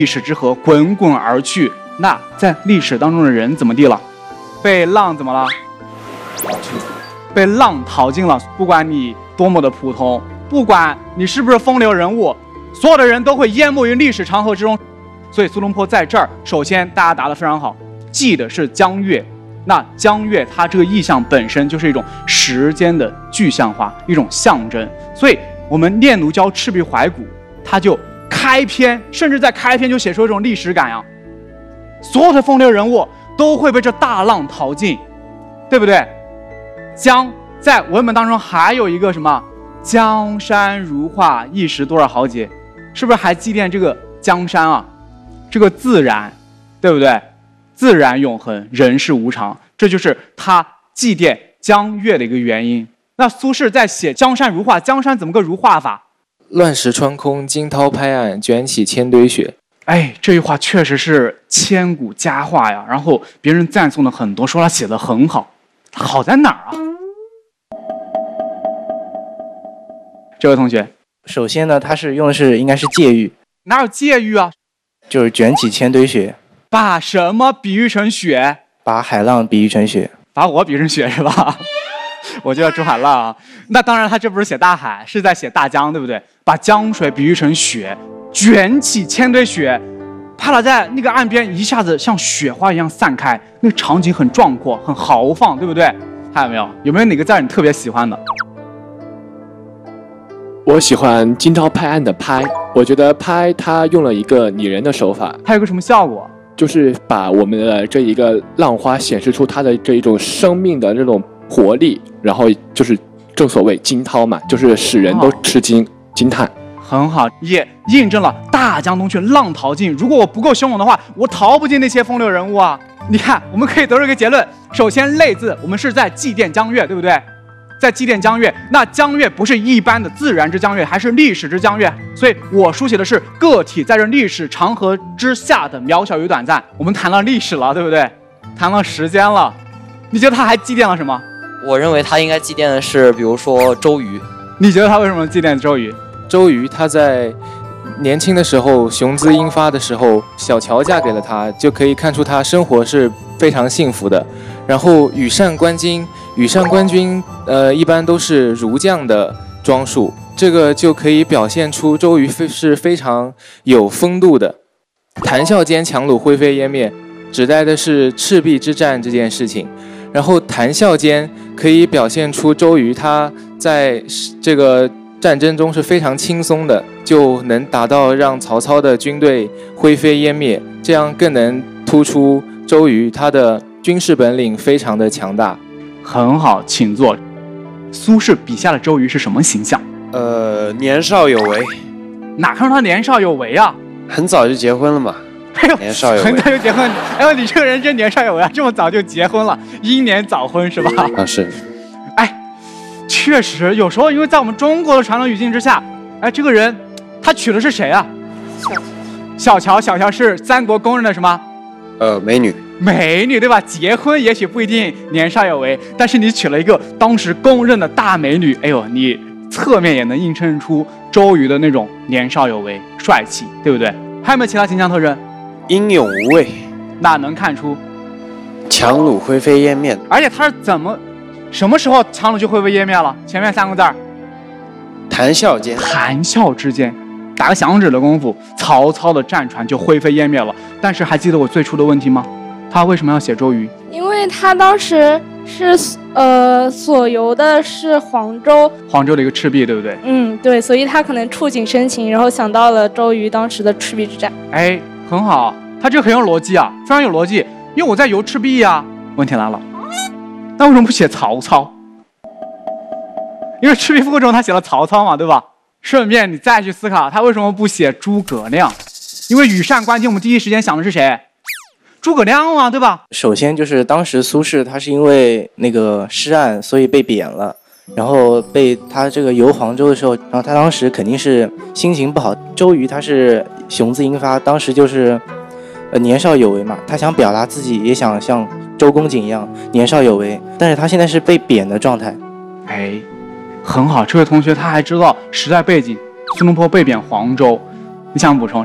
历史之河滚滚而去。那在历史当中的人怎么地了？被浪怎么了？被浪淘尽了。不管你多么的普通，不管你是不是风流人物，所有的人都会淹没于历史长河之中。所以苏东坡在这儿，首先大家答得非常好，记的是江月。那江月它这个意象本身就是一种时间的具象化，一种象征。所以我们念奴娇·赤壁怀古，它就开篇，甚至在开篇就写出一种历史感呀。所有的风流人物都会被这大浪淘尽，对不对？江在文本当中还有一个什么？江山如画，一时多少豪杰，是不是还祭奠这个江山啊？这个自然，对不对？自然永恒，人世无常，这就是他祭奠江月的一个原因。那苏轼在写江山如画，江山怎么个如画法？ 乱石穿空，惊涛拍岸，卷起千堆雪。 哎，这句话确实是千古佳话呀。然后别人赞颂的很多，说他写的很好。他好在哪儿啊？这位同学， 首先呢，他是用的是应该是借喻。 哪有借喻啊？ 就是卷起千堆雪。 把什么比喻成雪？ 把海浪比喻成雪。 把我比喻成雪是吧？我就要出海浪啊。那当然，他这不是写大海，是在写大江，对不对？把江水比喻成雪，卷起千堆雪，拍了在那个岸边，一下子像雪花一样散开，那个场景很壮阔，很豪放，对不对？还有没有？有没有哪个字你特别喜欢的？ 我喜欢惊涛拍岸的拍，我觉得拍它用了一个拟人的手法。 它有个什么效果？ 就是把我们的这一个浪花显示出它的这一种生命的这种活力，然后就是正所谓惊涛嘛，就是使人都吃惊惊叹。 很好，也印证了大江东去，浪淘尽。如果我不够凶猛的话，我淘不进那些风流人物啊。你看，我们可以得出一个结论：首先，类字我们是在祭奠江月，对不对？在祭奠江月，那江月不是一般的自然之江月，还是历史之江月。所以我书写的是个体在这历史长河之下的渺小与短暂。我们谈了历史了，对不对？谈了时间了，你觉得他还祭奠了什么？ 我认为他应该祭奠的是，比如说周瑜。 你觉得他为什么祭奠周瑜？ 周瑜他在年轻的时候雄姿英发的时候，小乔嫁给了他，就可以看出他生活是非常幸福的。然后羽扇纶巾，羽扇纶巾一般都是儒将的装束，这个就可以表现出周瑜是非常有风度的。谈笑间，樯橹灰飞烟灭，指代的是赤壁之战这件事情。然后谈笑间可以表现出周瑜他在这个战争中是非常轻松的，就能达到让曹操的军队灰飞烟灭，这样更能突出周瑜他的军事本领非常的强大。 很好，请坐。苏轼笔下的周瑜是什么形象？ 年少有为。 哪看出他年少有为啊？ 很早就结婚了嘛。 哎呦， 年少有为， 很早就结婚。哎呦，你这个人真年少有为啊，这么早就结婚了，英年早婚是吧？ 啊，是。 哎，确实，有时候因为在我们中国的传统语境之下，哎，这个人他娶的是谁啊？小乔。小乔是三国公认的什么？ 美女。 美女对吧？结婚也许不一定年少有为，但是你娶了一个当时公认的大美女，哎呦，你侧面也能映衬出周瑜的那种年少有为、帅气，对不对？还有没有其他形象特征？ 英勇无畏。 那能看出樯橹灰飞烟灭。 而且他是什么时候樯橹就灰飞烟灭了？前面三个字儿， 谈笑间。 谈笑之间，打个响指的功夫，曹操的战船就灰飞烟灭了。但是还记得我最初的问题吗？他为什么要写周瑜？ 因为他当时是所游的是黄州的一个赤壁，对不对？ 嗯，对，所以他可能触景生情，然后想到了周瑜当时的赤壁之战。 哎，很好，他这个很有逻辑啊，非常有逻辑。因为我在游赤壁啊。问题来了，那为什么不写曹操？因为赤壁赋中他写了曹操嘛，对吧？顺便你再去思考，他为什么不写诸葛亮？因为羽扇纶巾，我们第一时间想的是谁？诸葛亮嘛，对吧？ 首先就是当时苏轼他是因为那个失案，所以被贬了，然后被他这个游黄州的时候，然后他当时肯定是心情不好。周瑜他是雄姿英发，当时就是年少有为嘛，他想表达自己也想像周公瑾一样年少有为，但是他现在是被贬的状态。 哎，很好，这位同学他还知道时代背景，苏东坡被贬黄州，你想补充是吗？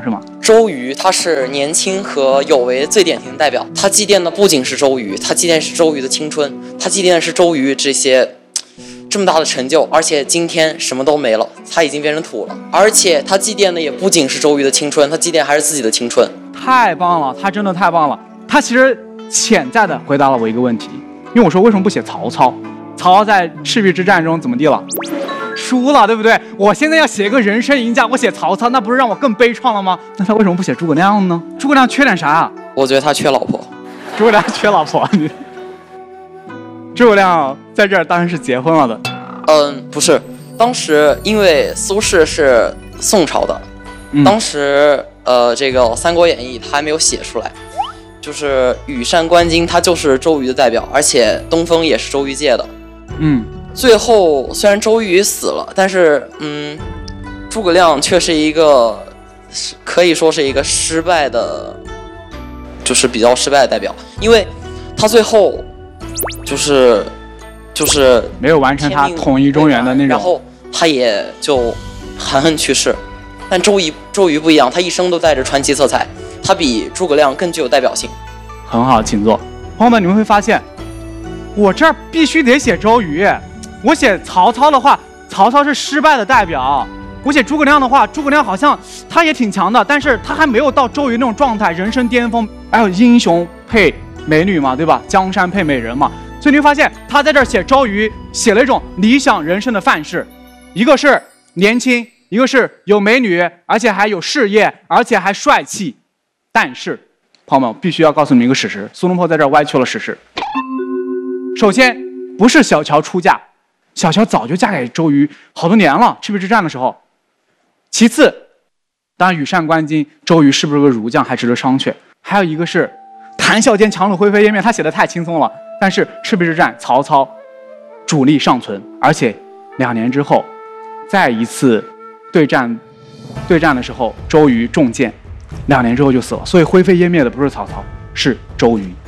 周瑜他是年轻和有为最典型的代表，他祭奠的不仅是周瑜，他祭奠是周瑜的青春，他祭奠的是周瑜这么大的成就，而且今天什么都没了，他已经变成土了。而且他祭奠的也不仅是周瑜的青春，他祭奠还是自己的青春。 太棒了，他真的太棒了。他其实潜在的回答了我一个问题，因为我说为什么不写曹操？曹操在赤壁之战中怎么地了？输了，对不对？我现在要写一个人生赢家，我写曹操，那不是让我更悲怆了吗？那他为什么不写诸葛亮呢？诸葛亮缺点啥啊？ 我觉得他缺老婆。 诸葛亮缺老婆？诸葛亮在这儿当然是结婚了的。 不是，当时因为苏轼是宋朝的，当时这个《三国演义》他还没有写出来，就是羽扇纶巾，他就是周瑜的代表，而且东风也是周瑜借的。最后虽然周瑜死了，但是诸葛亮却是一个可以说是一个失败的，就是比较失败的代表，因为他最后就是没有完成他统一中原的那种， 然后他也就含恨去世。但周瑜不一样，他一生都带着传奇色彩，他比诸葛亮更具有代表性。 很好，请坐。朋友们，你们会发现，我这儿必须得写周瑜。我写曹操的话，曹操是失败的代表；我写诸葛亮的话，诸葛亮好像他也挺强的，但是他还没有到周瑜那种状态，人生巅峰。还有英雄配美女嘛，对吧？江山配美人嘛。所以你会发现，他在这儿写周瑜，写了一种理想人生的范式，一个是年轻，一个是有美女，而且还有事业，而且还帅气。但是，朋友们，必须要告诉你们一个事实：苏东坡在这儿歪曲了事实。首先，不是小乔出嫁，小乔早就嫁给周瑜好多年了，赤壁之战的时候。其次，当然羽扇纶巾，周瑜是不是个儒将还值得商榷。还有一个是谈笑间樯橹灰飞烟灭，他写的太轻松了。但是赤壁之战，曹操主力尚存，而且2年之后，再一次对战的时候，周瑜中箭，2年之后就死了。所以灰飞烟灭的不是曹操，是周瑜。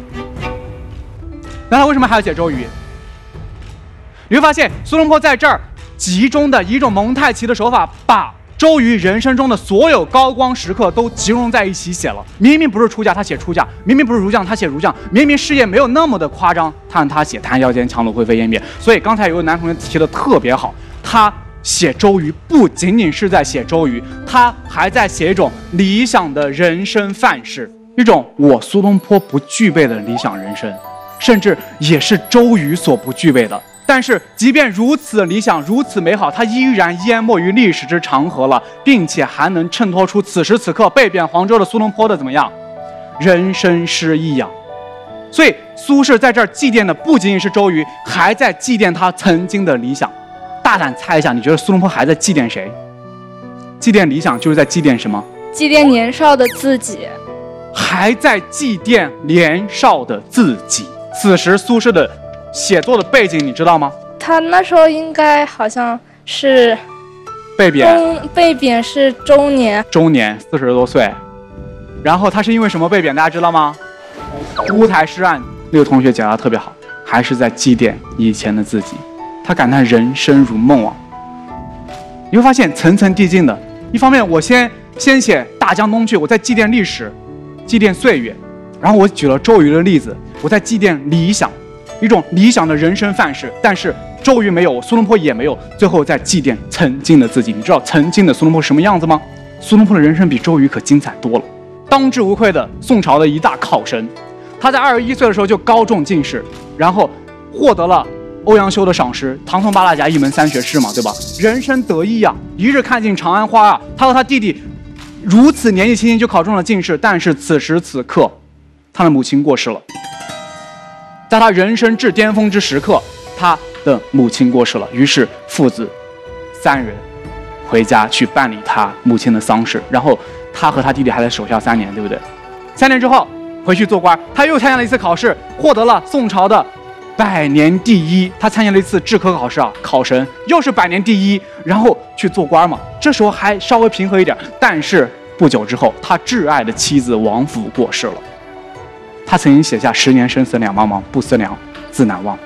那他为什么还要写周瑜？你会发现苏东坡在这儿集中的以一种蒙太奇的手法，把周瑜人生中的所有高光时刻都集中在一起写了。明明不是出嫁，他写出嫁；明明不是儒将，他写儒将；明明事业没有那么的夸张，但他写谈笑间樯橹灰飞烟灭。所以刚才有个男同学提的特别好，他写周瑜不仅仅是在写周瑜，他还在写一种理想的人生范式，一种我苏东坡不具备的理想人生，甚至也是周瑜所不具备的。但是即便如此理想，如此美好，它依然淹没于历史之长河了，并且还能衬托出此时此刻被贬黄州的苏东坡的怎么样人生诗意啊。所以苏轼在这儿祭奠的不仅仅是周瑜，还在祭奠他曾经的理想。大胆猜一下，你觉得苏东坡还在祭奠谁？祭奠理想就是在祭奠什么？ 祭奠年少的自己， 还在祭奠年少的自己。此时苏轼的写作的背景你知道吗？ 他那时候应该好像是被贬是中年 40多岁。然后他是因为什么被贬大家知道吗？乌台诗案。那个同学讲得特别好，还是在祭奠以前的自己。他感叹人生如梦啊。你会发现层层递进的，一方面我先写大江东去，我在祭奠历史，祭奠岁月，然后我举了周瑜的例子，我在祭奠理想，一种理想的人生范式。但是周瑜没有，苏东坡也没有，最后在祭奠曾经的自己。你知道曾经的苏东坡什么样子吗？苏东坡的人生比周瑜可精彩多了，当之无愧的宋朝的一大考神。他在21岁的时候就高中进士，然后获得了欧阳修的赏识，唐宋八大家一门3学士嘛，对吧？人生得意啊，一日看尽长安花啊。他和他弟弟如此年纪轻轻就考中了进士，但是此时此刻，他的母亲过世了。在他人生至巅峰之时刻，他的母亲过世了，于是父子3人回家去办理他母亲的丧事，然后他和他弟弟还在守孝3年，对不对？3年之后回去做官，他又参加了一次考试，获得了宋朝的100年第一。他参加了一次制科考试啊，考神又是100年第一，然后去做官嘛。这时候还稍微平和一点，但是不久之后，他挚爱的妻子王府过世了。他曾经写下10年生死两茫茫，不思量，自难忘。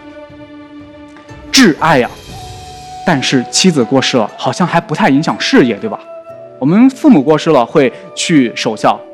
挚爱呀，但是妻子过世了，好像还不太影响事业，对吧？ 我们父母过世了会去守孝，